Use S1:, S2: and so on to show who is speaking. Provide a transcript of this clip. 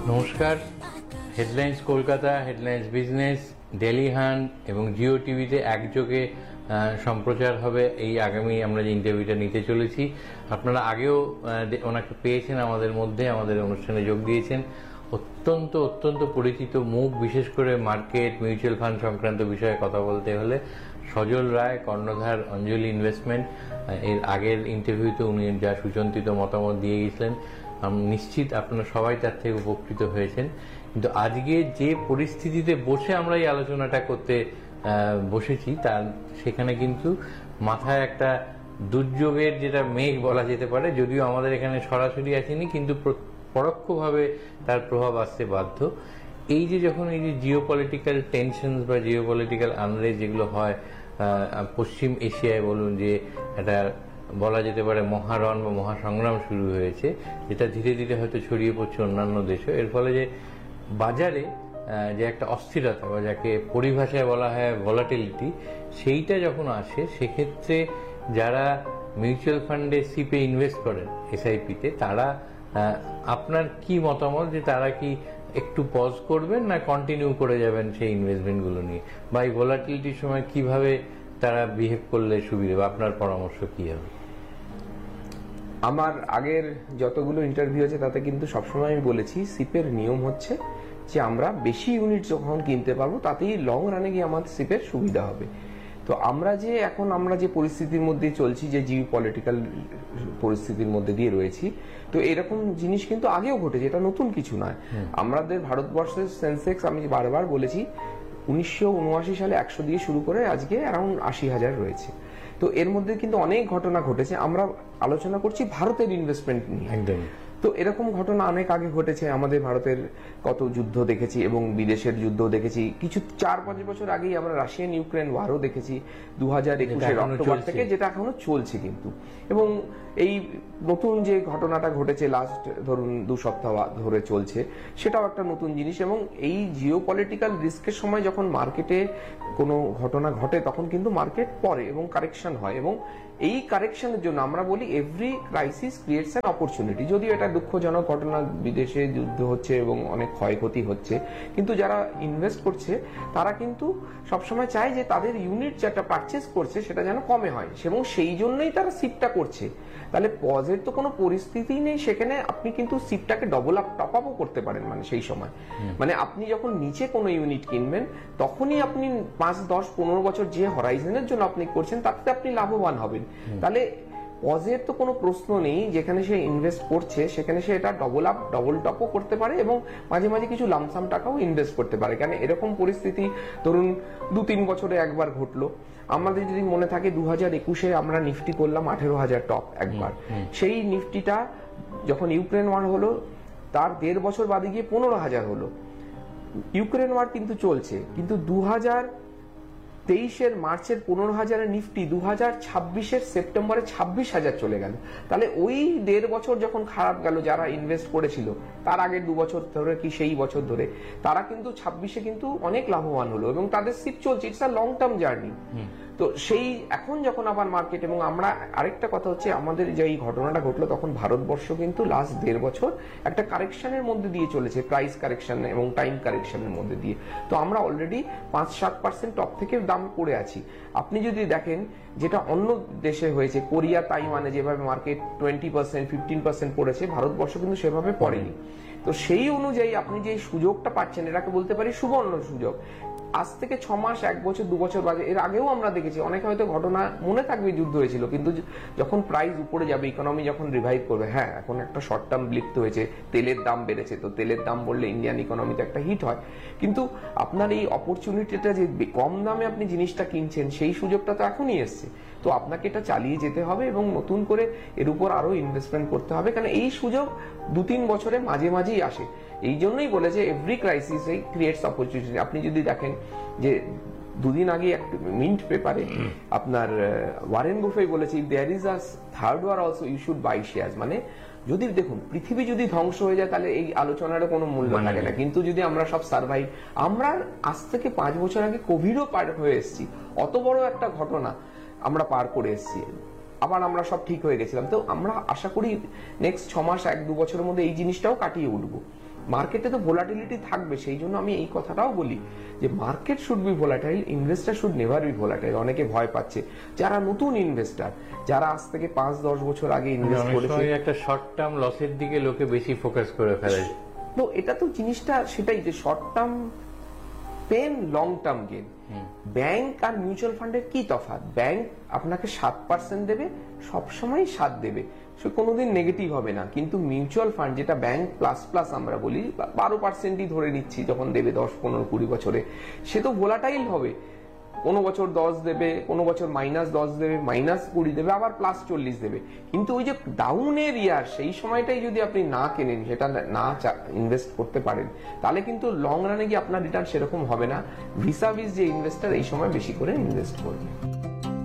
S1: নমস্কার। Headlines Kolkata, headlines business, daily hunt এবং জিও টিভিতে একযোগে সম্প্রচার হবে এই আগামী আমরা যে ইন্টারভিউটা নিতে চলেছি। আপনারা আগেও ওনাকে পেয়েছেন আমাদের মধ্যে, আমাদের অনুষ্ঠানে যোগ দিয়েছেন। অত্যন্ত পরিচিত মুখ, বিশেষ করে মার্কেট, মিউচুয়াল ফান্ড সংক্রান্ত বিষয়ে কথা বলতে হলে সজল রায়, কর্ণধার অঞ্জলি ইনভেস্টমেন্ট। এর আগের ইন্টারভিউতে উনি যা সুচিন্তিত মতামত দিয়ে গেছিলেন, নিশ্চিত আপনারা সবাই তার থেকে উপকৃত হয়েছেন। কিন্তু আজকে যে পরিস্থিতিতে বসে আমরা এই আলোচনাটা করতে বসেছি, তার সেখানে কিন্তু মাথায় একটা দুর্যোগের যেটা মেঘ বলা যেতে পারে, যদিও আমাদের এখানে সরাসরি আসেনি, কিন্তু পরোক্ষভাবে তার প্রভাব আসতে বাধ্য। এই যে যখন এই যে জিওপলিটিক্যাল টেনশনস বা জিওপলিটিক্যাল আনরেস্ট যেগুলো হয় পশ্চিম এশিয়ায়, বলুন যে একটা বলা যেতে পারে মহারণ বা মহাসংগ্রাম শুরু হয়েছে, যেটা ধীরে ধীরে হয়তো ছড়িয়ে পড়ছে অন্যান্য দেশে। এর ফলে যে বাজারে যে একটা অস্থিরতা বা যাকে পরিভাষায় বলা হয় ভলাটিলিটি, সেইটা যখন আসে, সেক্ষেত্রে যারা মিউচুয়াল ফান্ডে সিপে ইনভেস্ট করেন, এসআইপিতে, তারা আপনার কি মতামত যে তারা কি একটু পজ করবেন না কন্টিনিউ করে যাবেন সেই ইনভেস্টমেন্টগুলো নিয়ে, বা এই ভলাটিলিটির সময় কিভাবে তারা বিহেভ করলে সুবিধা, বা আপনার পরামর্শ কি হবে?
S2: আমার আগের যতগুলো ইন্টারভিউ আছে তাতে কিন্তু সবসময় আমি বলেছি সিপের নিয়ম হচ্ছে যে আমরা বেশি ইউনিট যখন কিনতে পারবো তাতেই লং রানে গিয়ে আমাদের সিপের সুবিধা হবে। তো আমরা যে পরিস্থিতির মধ্যে চলছি, যে জিও পলিটিক্যাল পরিস্থিতির মধ্যে দিয়ে রয়েছি, তো এরকম জিনিস কিন্তু আগেও ঘটেছে, এটা নতুন কিছু নয়। আমাদের ভারতবর্ষের সেন্সেক্স, আমি বারবার বলেছি, 1979 সালে 100 দিয়ে শুরু করে আজকে অ্যারাউন্ড 80,000 রয়েছে। তো এর মধ্যে কিন্তু অনেক ঘটনা ঘটেছে। আমরা আলোচনা করছি ভারতের ইনভেস্টমেন্ট নিয়ে।
S1: একদম।
S2: তো এরকম ঘটনা অনেক আগে ঘটেছে। আমাদের ভারতের কত যুদ্ধ দেখেছি এবং বিদেশের যুদ্ধ দেখেছি। কিছু 4-5 বছর আগেই আমরা রাশিয়ান ইউক্রেন ওয়ারও দেখেছি 2021 অক্টোবর থেকে, যেটা এখনো চলছে কিন্তু। এবং এই নতুন যে ঘটনাটা ঘটেছে লাস্ট ধরুন 2 সপ্তাহ ধরে চলছে, সেটাও একটা নতুন জিনিস। এবং এই জিওপলিটিক্যাল রিস্কের সময় যখন মার্কেটে কোনো ঘটনা ঘটে, তখন কিন্তু মার্কেট পড়ে এবং কারেকশন হয়। এবং এই কারেকশনের জন্য আমরা বলি every crisis creates an opportunity. যদিও এটা দুঃখজনক ঘটনা, বিদেশে যুদ্ধ হচ্ছে এবং অনেক ক্ষয়ক্ষতি হচ্ছে, কিন্তু যারা ইনভেস্ট করছে তারা কিন্তু সবসময় চায় যে তাদের ইউনিট যেটা পারচেস করছে সেটা যেন কমে হয়, এবং সেই জন্যই তারা সিপটা করছে। তাহলে পজের তো কোনো পরিস্থিতি নেই সেখানে, আপনি কিন্তু সিপটাকে টপ আপও করতে পারেন। মানে সেই সময়, মানে আপনি যখন নিচে কোনো ইউনিট কিনবেন, তখনই আপনি 5, 10, 15 বছর যে হরাইজনের জন্য আপনি করছেন, তাতে আপনি লাভবান হবেন। তাহলে পজের তো কোনো প্রশ্ন নেই। যেখানে সে ইনভেস্ট করছে সেখানে সে এটা ডবল টপও করতে পারে এবং মাঝে মাঝে কিছু লামসাম টাকাও ইনভেস্ট করতে পারে। কারণ এরকম পরিস্থিতি ধরুন 2-3 বছরে একবার ঘটলো। আমাদের যদি মনে থাকে 2021-এ আমরা নিফটি করলাম 18,000 টপ একবার। সেই নিফটিটা যখন ইউক্রেন ওয়ার হলো, তার 1.5 বছর বাদে গিয়ে 15,000 হলো। ইউক্রেন ওয়ার কিন্তু চলছে, কিন্তু 2023-এর মার্চের 15,000-এর নিফটি 2026-এর সেপ্টেম্বরে 26,000 চলে গেল। তাহলে ওই 1.5 বছর যখন খারাপ গেল, যারা ইনভেস্ট করেছিল তার আগের 2 বছর ধরে কি সেই বছর ধরে, তারা কিন্তু 26-এ কিন্তু অনেক লাভবান হলো এবং তাদের সিপ চলছে। It's a long term journey. তো সেই এখন যখন আবার মার্কেট, এবং আমরা আরেকটা কথা হচ্ছে, আমাদের যে এই ঘটনাটা ঘটলো, তখন ভারতবর্ষ কিন্তু লাস্ট 1.5 বছর একটা কারেকশনের মধ্যে দিয়ে চলেছে, প্রাইস কারেকশন এবং টাইম কারেকশনের মধ্যে দিয়ে। তো আমরা অলরেডি 5-7% টপ থেকে দাম পড়ে আছি। আপনি যদি দেখেন যেটা অন্য দেশে হয়েছে, কোরিয়া, তাইওয়ানে যেভাবে মার্কেট 20%, 15% পড়েছে, ভারতবর্ষ কিন্তু সেভাবে পড়েনি। তো সেই অনুযায়ী আপনি যে সুযোগটা পাচ্ছেন, এটাকে বলতে পারি সুবর্ণ সুযোগ। আজ থেকে 6 মাস, 1 বছর, 2 বছর বাদে, এর আগেও আমরা দেখেছি অনেক হয়তো ঘটনা মনে থাকবে, যুদ্ধ হয়েছিল, কিন্তু যখন প্রাইস উপরে যাবে, ইকোনমি যখন রিভাইভ করবে, হ্যাঁ এখন একটা শর্ট টার্ম ব্লিপ তো হয়েছে, তেলের দাম বেড়েছে, তো তেলের দাম বললে ইন্ডিয়ান ইকোনমিতে একটা হিট হয়। কিন্তু আপনার এই অপরচুনিটিটা যে কম দামে আপনি জিনিসটা কিনছেন, সেই সুযোগটা তো এখনই এসছে। তো আপনাকে এটা চালিয়ে যেতে হবে এবং নতুন করে এর উপর আরো ইনভেস্টমেন্ট করতে হবে, কারণ এই সুযোগ 2-3 বছরে মাঝে মাঝেই আসে। এই জন্যই বলেছে এভরি ক্রাইসিস ক্রিয়েটস অপরচুনিটি। আপনি যদি দেখেন যে 2 দিন আগে একটা মিন্ট পেপারে আপনার ওয়ারেন বুফে বলেছে, there is a third were also you should buy shares. মানে যদি দেখুন পৃথিবী যদি ধ্বংস হয়ে যায়, তাহলে এই আলোচনারও কোনো মূল্য থাকে না। কিন্তু যদি আমরা সব সার্ভাইভ, আমরা আজ থেকে 5 বছর আগে কোভিডও পার হয়ে এসেছি, অত বড় একটা ঘটনা আমরা পার করে এসেছি, আবার আমরা সব ঠিক হয়ে গেছিলাম। তো আমরা আশা করি নেক্সট 6 মাস, 1-2 বছরের মধ্যে এই জিনিসটাও কাটিয়ে উঠবো। মার্কেটে তো ভোলাটিলিটি থাকবে, সেই জন্য আমি এই কথাটাও বলি যে market should be volatile, investor should never be volatile. অনেকে ভয় পাচ্ছে যারা নতুন ইনভেস্টার, যারা আজ থেকে 5-10 বছর আগে ইনভেস্ট
S1: অনেক
S2: করেছে,
S1: সময় একটা শর্ট টার্ম লসের দিকে লোকে বেশি ফোকাস করে ফেলে।
S2: তো এটা তো জিনিসটা সেটাই যে short term pen, long term gain. Bank আর মিউচুয়াল ফান্ডের কি তফাৎ? ব্যাংক আপনাকে 7% দেবে, সবসময় 7 দেবে, সে কোনোদিন নেগেটিভ হবে না। কিন্তু মিউচুয়াল ফান্ড, যেটা ব্যাংক প্লাস প্লাস আমরা বলি, 12%ই ধরে নিচ্ছি যখন দেবে 10-15-20 বছরে, সে তো ভোলাটাইল হবে। কোনো বছর 10 দেবে, কোনো বছর -10 দেবে, -20 দেবে, আবার +40 দেবে। কিন্তু ওই যে ডাউনের ইয়ার, সেই সময়টাই যদি আপনি না কেনেন, সেটা না ইনভেস্ট করতে পারেন, তাহলে কিন্তু লং রানে গিয়ে আপনার রিটার্ন সেরকম হবে না। ভিসাভিস যে ইনভেস্টার এই সময় বেশি করে ইনভেস্ট করবে।